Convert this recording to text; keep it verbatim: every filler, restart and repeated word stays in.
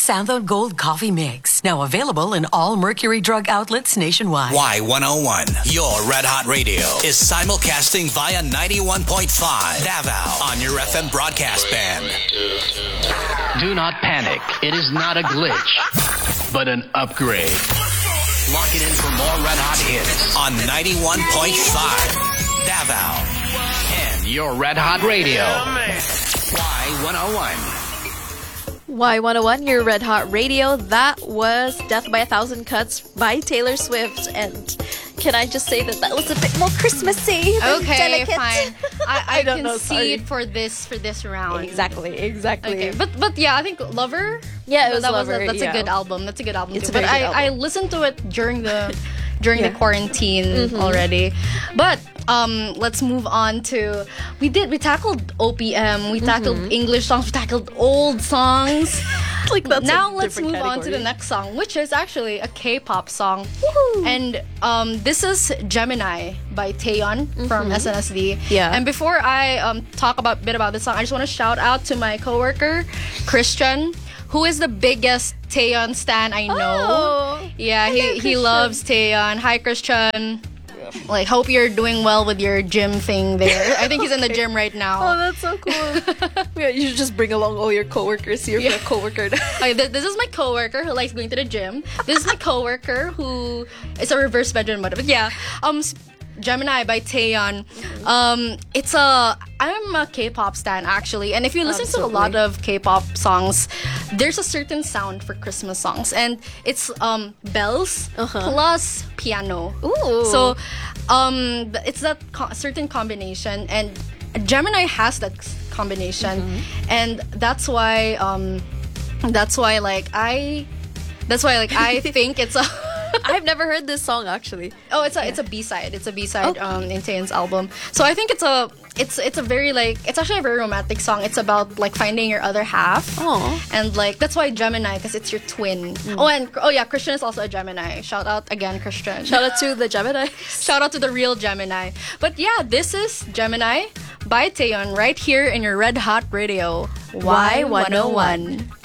Santho Gold Coffee Mix. Now available in all Mercury Drug outlets nationwide. Y one oh one, your Red Hot Radio, is simulcasting via ninety-one point five Davao on your F M broadcast band. Do not panic. It is not a glitch, but an upgrade. Lock it in for more Red Hot hits on ninety-one point five Davao. And your Red Hot Radio. Y one oh one. Y one oh one, your Red Hot Radio. That was Death by a Thousand Cuts by Taylor Swift. And can I just say that that was a bit more Christmassy than Okay, delicate? fine. I, I, I don't know, sorry. concede for this for this round. Exactly, exactly. Okay, but but yeah, I think Lover. Yeah, it was that Lover, was a, that's yeah. a good album. That's a good album It's too. a very But good I, I album. listened to it during the during Yeah. the quarantine Mm-hmm. already. But um, let's move on to we did we tackled O P M, we tackled Mm-hmm. English songs, we tackled old songs. Like that's Now a let's move different on to the category. next song, which is actually a K-pop song. Woohoo. And um, this is Gemini by Taeyeon from S N S D. Mm-hmm. Yeah. And before I um, talk about bit about this song, I just want to shout out to my coworker Christian, who is the biggest Taeyeon stan I know. Oh, yeah, hello, he he Christian. loves Taeyeon. Hi Christian. Like, hope you're doing well with your gym thing there. I think he's in the gym right now. Oh, that's so cool. Yeah, you should just bring along all your coworkers here Yeah. for a coworker. Okay, th- this is my coworker who likes going to the gym. This is my coworker who is a reverse Benjamin Button. But yeah, um, s- Gemini by Taeyeon. Um, it's a I'm a K-pop stan actually, and if you listen to a lot of K-pop songs, there's a certain sound for Christmas songs, and it's um bells Uh-huh. plus piano. Ooh. So, um, th- it's that co- certain combination, and Gemini has that s- combination, and that's why um, that's why like I, that's why like I think it's a. I've never heard this song actually. Oh, it's a it's a B side. It's a B side Okay. um in Taeyeon's album. So I think it's a it's it's a very like it's actually a very romantic song. It's about like finding your other half. Aw. And like that's why Gemini, because it's your twin. Oh, and oh yeah, Christian is also a Gemini. Shout out again, Christian. Shout out to the Gemini. Shout out to the real Gemini. But yeah, this is Gemini by Taeyeon right here in your Red Hot Radio. Y one oh one.